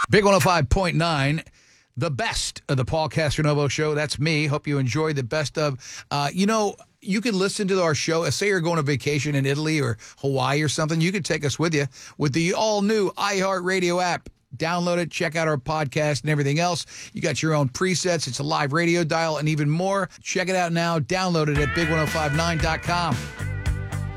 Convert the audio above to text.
Big 105.9, the best of the Paul Castronovo Show. That's me. Hope you enjoy the best of. You can listen to our show. Say you're going on vacation in Italy or Hawaii or something. You can take us with you with the all-new iHeartRadio app. Download it, check out our podcast and everything else. You got your own presets. It's a live radio dial and even more. Check it out now. Download it at big1059.com.